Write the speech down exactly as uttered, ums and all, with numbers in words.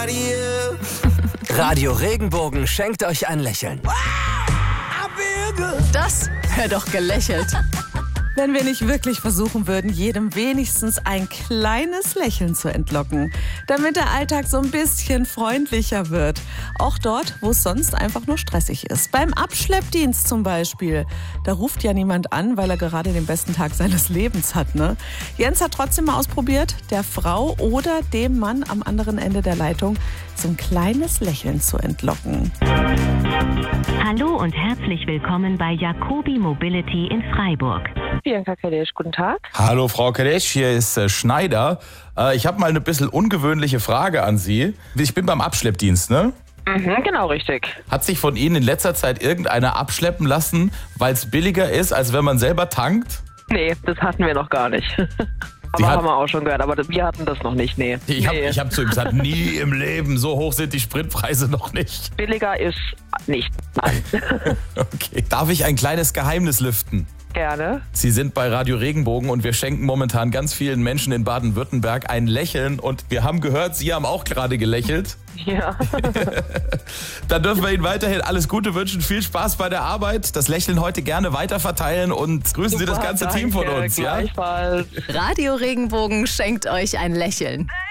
Radio Regenbogen schenkt euch ein Lächeln. Das wäre doch gelächelt. Wenn wir nicht wirklich versuchen würden, jedem wenigstens ein kleines Lächeln zu entlocken, damit der Alltag so ein bisschen freundlicher wird. Auch dort, wo es sonst einfach nur stressig ist. Beim Abschleppdienst zum Beispiel. Da ruft ja niemand an, weil er gerade den besten Tag seines Lebens hat, ne? Jens hat trotzdem mal ausprobiert, der Frau oder dem Mann am anderen Ende der Leitung so ein kleines Lächeln zu entlocken. Hallo und herzlich willkommen bei Jacobi Mobility in Freiburg. Bianca Kadesch, guten Tag. Hallo Frau Kadesch, hier ist äh, Schneider. Äh, ich habe mal eine bisschen ungewöhnliche Frage an Sie. Ich bin beim Abschleppdienst, ne? Mhm, genau, richtig. Hat sich von Ihnen in letzter Zeit irgendeiner abschleppen lassen, weil es billiger ist, als wenn man selber tankt? Nee, das hatten wir noch gar nicht. Aber hat- haben wir auch schon gehört, aber wir hatten das noch nicht, nee. Ich habe nee. ich hab zu ihm gesagt, nie im Leben, so hoch sind die Spritpreise noch nicht. Billiger ist nicht. Nein. Okay. Darf ich ein kleines Geheimnis lüften? Gerne. Sie sind bei Radio Regenbogen und wir schenken momentan ganz vielen Menschen in Baden-Württemberg ein Lächeln. Und wir haben gehört, Sie haben auch gerade gelächelt. Ja. Dann dürfen wir Ihnen weiterhin alles Gute wünschen, viel Spaß bei der Arbeit. Das Lächeln heute gerne weiterverteilen und grüßen Sie das Super, ganze danke, Team von uns. Ja? Gleichfalls. Radio Regenbogen schenkt euch ein Lächeln.